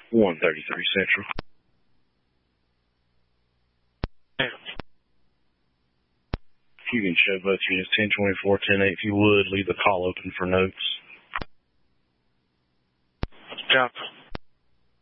133 Central. If you can show both units 1024, 108, if you would, leave the call open for notes. Copy.